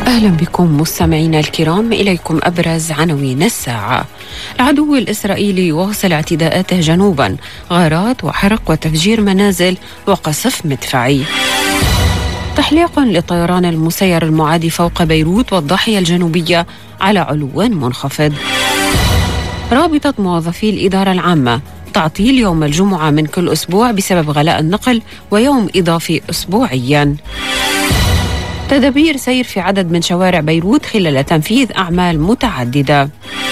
أهلا بكم مستمعينا الكرام، إليكم أبرز عناوين الساعة. العدو الإسرائيلي يواصل اعتداءاته جنوبا، غارات وحرق وتفجير منازل وقصف مدفعي. تحليق للطيران المسير المعادي فوق بيروت والضاحية الجنوبية على علو منخفض. رابطة موظفي الإدارة العامة تعطيل يوم الجمعة من كل أسبوع بسبب غلاء النقل ويوم إضافي أسبوعيا. تدابير سير في عدد من شوارع بيروت خلال تنفيذ أعمال متعددة.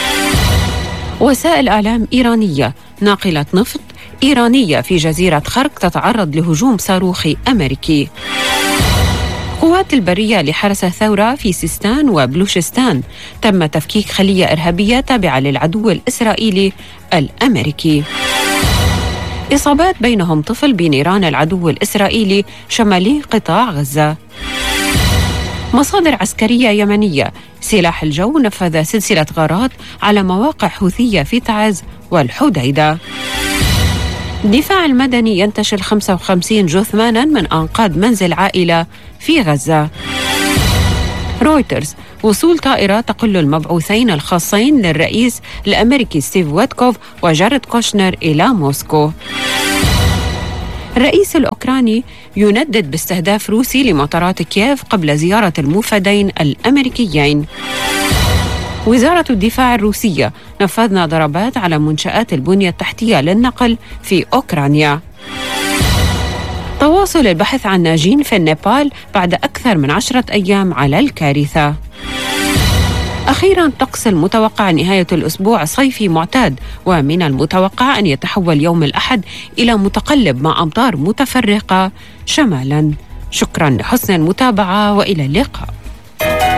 وسائل إعلام إيرانية: ناقلة نفط إيرانية في جزيرة خرق تتعرض لهجوم صاروخي أمريكي. قوات البرية لحرس الثورة في سيستان وبلوشستان تم تفكيك خلية إرهابية تابعة للعدو الإسرائيلي الأمريكي. إصابات بينهم طفل بنيران العدو الإسرائيلي شمالي قطاع غزة. مصادر عسكرية يمنية: سلاح الجو نفذ سلسلة غارات على مواقع حوثية في تعز والحديدة. الدفاع المدني ينتشل 55 جثمانا من أنقاض منزل عائلة في غزة. رويترز: وصول طائرة تقل المبعوثين الخاصين للرئيس الأمريكي ستيف ويتكوف وجاريد كوشنر إلى موسكو. الرئيس الأوكراني يندد باستهداف روسي لمطارات كييف قبل زيارة الموفدين الأمريكيين. وزارة الدفاع الروسية: نفذنا ضربات على منشآت البنية التحتية للنقل في أوكرانيا. تواصل البحث عن ناجين في النيبال بعد أكثر من 10 أيام على الكارثة. أخيراً، طقس المتوقع نهاية الأسبوع صيفي معتاد، ومن المتوقع أن يتحول يوم الأحد إلى متقلب مع أمطار متفرقة شمالاً. شكراً لحسن المتابعة وإلى اللقاء.